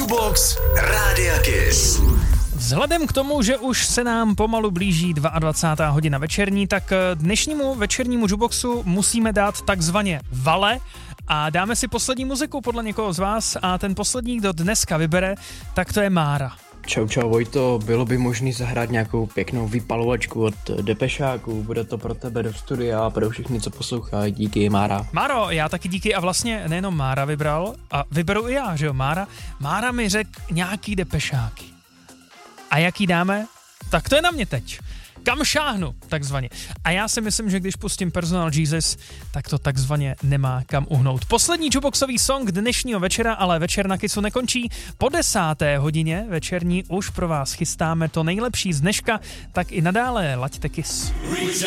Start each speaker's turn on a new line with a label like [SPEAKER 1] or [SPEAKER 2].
[SPEAKER 1] Jukebox Rádia Kiss.
[SPEAKER 2] Vzhledem k tomu, že už se nám pomalu blíží 22. hodina večerní, tak dnešnímu večernímu jukeboxu musíme dát takzvaně vale a dáme si poslední muziku podle někoho z vás a ten poslední, kdo dneska vybere, tak to je Mára.
[SPEAKER 3] Čau Vojto, bylo by možné zahrát nějakou pěknou vypalovačku od Depešáků, bude to pro tebe do studia a pro všechny, co poslouchají, díky Mára.
[SPEAKER 2] Máro, já taky díky a vlastně nejenom Mára vybral, a vyberu i já, že jo, Mára mi řekl nějaký Depešáky. A jaký dáme? Tak to je na mě teď. Kam šáhnu, takzvaně. A já si myslím, že když pustím Personal Jesus, tak to takzvaně nemá kam uhnout. Poslední jukeboxový song dnešního večera, ale večer na Kissu nekončí. Po 10. hodině večerní už pro vás chystáme to nejlepší z dneška, tak i nadále laďte Kiss.